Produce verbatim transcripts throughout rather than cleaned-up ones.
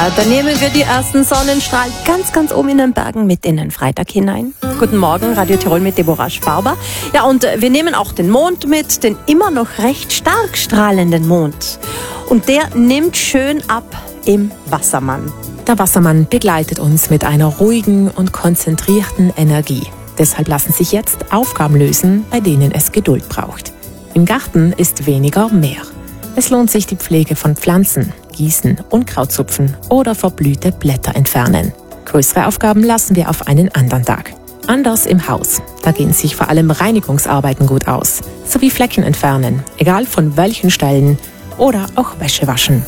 Ja, dann nehmen wir die ersten Sonnenstrahlen ganz, ganz oben in den Bergen mit in den Freitag hinein. Guten Morgen, Radio Tirol mit Deborah Sparber. Ja, und wir nehmen auch den Mond mit, den immer noch recht stark strahlenden Mond. Und der nimmt schön ab im Wassermann. Der Wassermann begleitet uns mit einer ruhigen und konzentrierten Energie. Deshalb lassen sich jetzt Aufgaben lösen, bei denen es Geduld braucht. Im Garten ist weniger mehr. Es lohnt sich die Pflege von Pflanzen, Gießen, Unkraut zupfen oder verblühte Blätter entfernen. Größere Aufgaben lassen wir auf einen anderen Tag. Anders im Haus. Da gehen sich vor allem Reinigungsarbeiten gut aus. Sowie Flecken entfernen, egal von welchen Stellen, oder auch Wäsche waschen.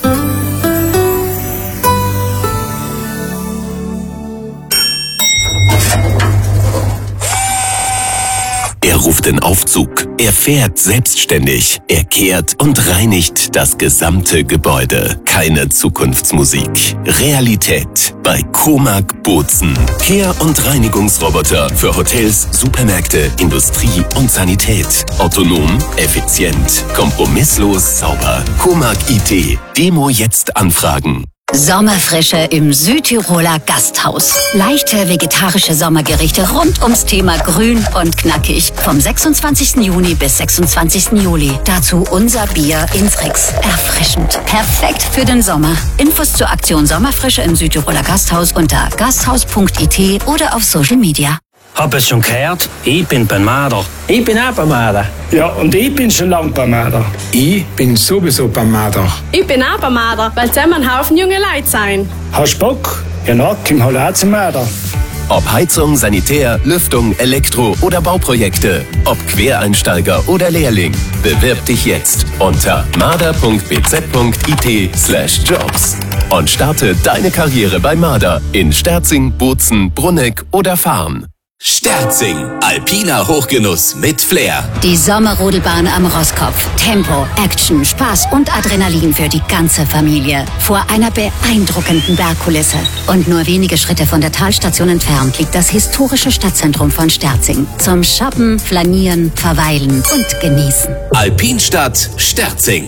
Er ruft den Aufzug, er fährt selbstständig, er kehrt und reinigt das gesamte Gebäude. Keine Zukunftsmusik. Realität bei Comag Bozen. Kehr- und Reinigungsroboter für Hotels, Supermärkte, Industrie und Sanität. Autonom, effizient, kompromisslos, sauber. Comag I T. Demo jetzt anfragen. Sommerfrische im Südtiroler Gasthaus. Leichte vegetarische Sommergerichte rund ums Thema Grün und knackig. Vom sechsundzwanzigsten Juni bis sechsundzwanzigsten Juli. Dazu unser Bier Intrix. Erfrischend. Perfekt für den Sommer. Infos zur Aktion Sommerfrische im Südtiroler Gasthaus unter gasthaus punkt I T oder auf Social Media. Hab es schon gehört? Ich bin beim Marder. Ich bin auch beim Marder. Ja, und ich bin schon lang beim Marder. Ich bin sowieso beim Marder. Ich bin auch beim Marder, weil zusammen ein Haufen junge Leute sein. Hast Bock? Ja, na, komm halt auch zum Marder. Ob Heizung, Sanitär, Lüftung, Elektro- oder Bauprojekte. Ob Quereinsteiger oder Lehrling. Bewirb dich jetzt unter marder punkt b z punkt I T slash jobs und starte deine Karriere bei Marder in Sterzing, Bozen, Brunneck oder Farn. Sterzing. Alpiner Hochgenuss mit Flair. Die Sommerrodelbahn am Rosskopf. Tempo, Action, Spaß und Adrenalin für die ganze Familie. Vor einer beeindruckenden Bergkulisse. Und nur wenige Schritte von der Talstation entfernt liegt das historische Stadtzentrum von Sterzing. Zum Shoppen, Flanieren, Verweilen und Genießen. Alpinstadt Sterzing.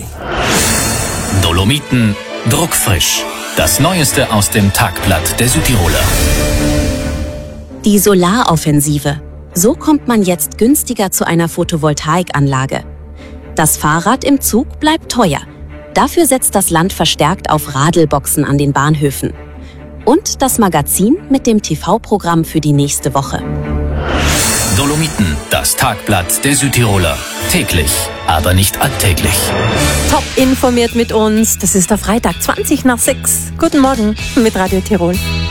Dolomiten druckfrisch. Das Neueste aus dem Tagblatt der Südtiroler. Die Solaroffensive. So kommt man jetzt günstiger zu einer Photovoltaikanlage. Das Fahrrad im Zug bleibt teuer. Dafür setzt das Land verstärkt auf Radelboxen an den Bahnhöfen. Und das Magazin mit dem T V-Programm für die nächste Woche. Dolomiten, das Tagblatt der Südtiroler. Täglich, aber nicht alltäglich. Top informiert mit uns. Das ist der Freitag, zwanzig nach sechs. Guten Morgen mit Radio Tirol.